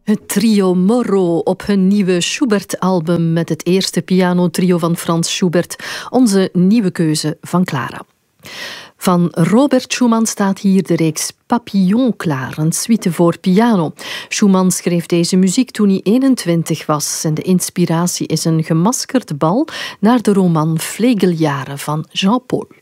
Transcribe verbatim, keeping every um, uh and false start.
Het trio Moreau op hun nieuwe Schubert-album met het eerste pianotrio van Franz Schubert. Onze nieuwe keuze van Clara. Van Robert Schumann staat hier de reeks Papillon klaar, een suite voor piano. Schumann schreef deze muziek toen hij eenentwintig was en de inspiratie is een gemaskerd bal naar de roman Vlegeljaren van Jean Paul.